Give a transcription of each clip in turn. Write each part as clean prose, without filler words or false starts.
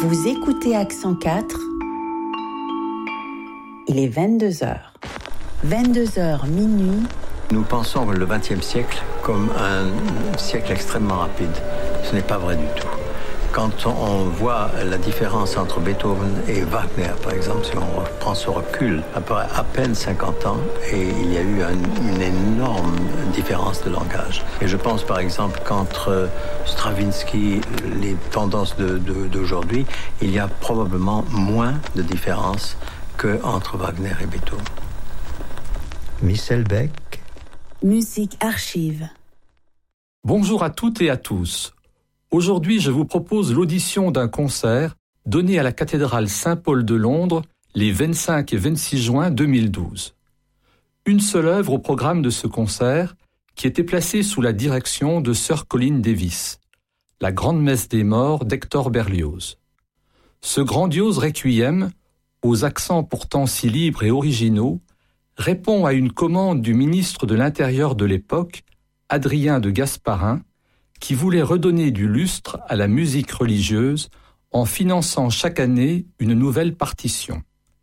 Vous écoutez Accent 4. Il est 22h. 22h minuit. Nous pensons le XXe siècle comme un siècle extrêmement rapide. Ce n'est pas vrai du tout. Quand on voit la différence entre Beethoven et Wagner, par exemple, si on prend ce recul, après à peine 50 ans, et il y a eu une énorme différence de langage. Et je pense par exemple qu'entre Stravinsky, les tendances d'aujourd'hui, il y a probablement moins de différence qu'entre Wagner et Beethoven. Michel Beck. Musique archive. Bonjour à toutes et à tous. Aujourd'hui, je vous propose l'audition d'un concert donné à la cathédrale Saint-Paul de Londres les 25 et 26 juin 2012. Une seule œuvre au programme de ce concert qui était placée sous la direction de Sir Colin Davis, la Grande Messe des Morts d'Hector Berlioz. Ce grandiose requiem, aux accents pourtant si libres et originaux, répond à une commande du ministre de l'Intérieur de l'époque, Adrien de Gasparin, qui voulait redonner du lustre à la musique religieuse en finançant chaque année une nouvelle partition.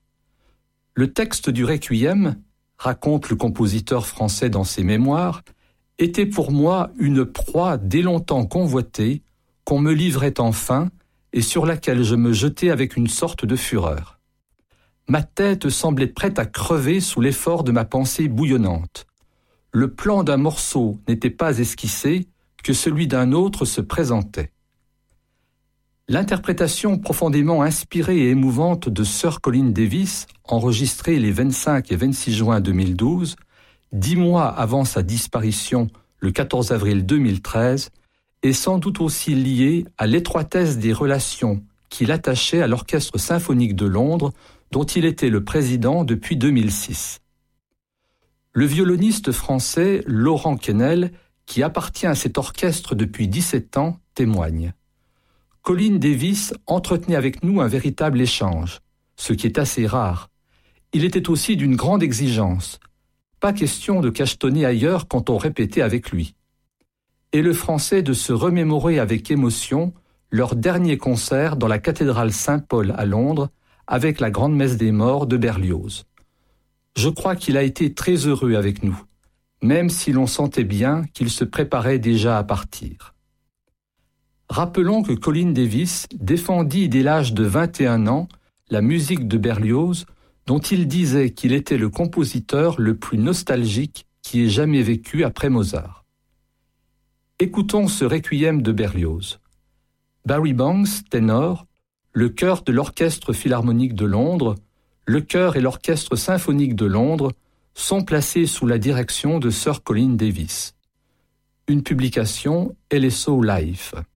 Le texte du Requiem, raconte le compositeur français dans ses mémoires, était pour moi une proie dès longtemps convoitée, qu'on me livrait enfin et sur laquelle je me jetais avec une sorte de fureur. Ma tête semblait prête à crever sous l'effort de ma pensée bouillonnante. Le plan d'un morceau n'était pas esquissé, que celui d'un autre se présentait. L'interprétation profondément inspirée et émouvante de Sir Colin Davis, enregistrée les 25 et 26 juin 2012, 10 mois avant sa disparition le 14 avril 2013, est sans doute aussi liée à l'étroitesse des relations qu'il attachait à l'Orchestre symphonique de Londres, dont il était le président depuis 2006. Le violoniste français Laurent Quesnel, qui appartient à cet orchestre depuis 17 ans, témoigne. Colin Davis entretenait avec nous un véritable échange, ce qui est assez rare. Il était aussi d'une grande exigence. Pas question de cachetonner ailleurs quand on répétait avec lui. Et le français de se remémorer avec émotion leur dernier concert dans la cathédrale Saint-Paul à Londres avec la Grande Messe des Morts de Berlioz. Je crois qu'il a été très heureux avec nous, même si l'on sentait bien qu'il se préparait déjà à partir. Rappelons que Colin Davis défendit dès l'âge de 21 ans la musique de Berlioz, dont il disait qu'il était le compositeur le plus nostalgique qui ait jamais vécu après Mozart. Écoutons ce requiem de Berlioz. Barry Banks, ténor, le chœur de l'Orchestre philharmonique de Londres, le chœur et l'Orchestre symphonique de Londres sont placés sous la direction de Sir Colin Davis. Une publication LSO Life.